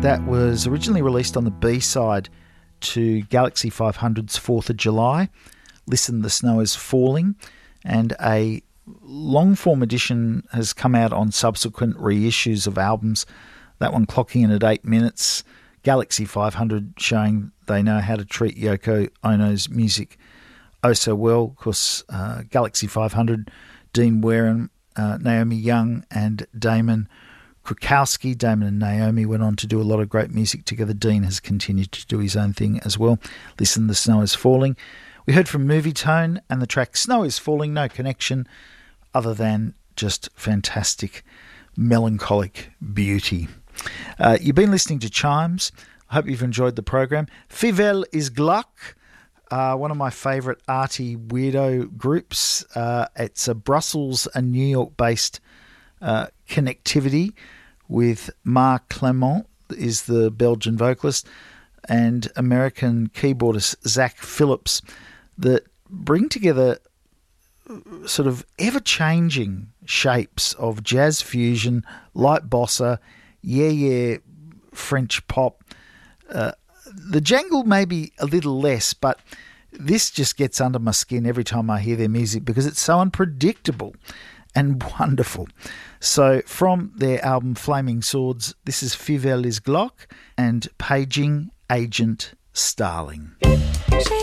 that was originally released on the B-side to Galaxy 500's 4th of July. Listen, the Snow is Falling. And a long-form edition has come out on subsequent reissues of albums. That one clocking in at 8 minutes. Galaxy 500 showing they know how to treat Yoko Ono's music oh so well. Of course, Galaxy 500, Dean Wareham, Naomi Young and Damon Krukowski. Damon and Naomi went on to do a lot of great music together. Dean has continued to do his own thing as well. Listen, the Snow is Falling. We heard from Movie Tone and the track Snow is Falling, no connection other than just fantastic melancholic beauty. You've been listening to Chimes. I hope you've enjoyed the program. Fivel is Gluck, one of my favourite arty weirdo groups. It's a Brussels and New York-based connectivity with Marc Clement is the Belgian vocalist and American keyboardist Zach Phillips that bring together sort of ever-changing shapes of jazz fusion, light bossa, French pop. The jangle may be a little less, but this just gets under my skin every time I hear their music because it's so unpredictable and wonderful. So from their album Flaming Swords, this is Fivel is Glock and Paging Agent Starling.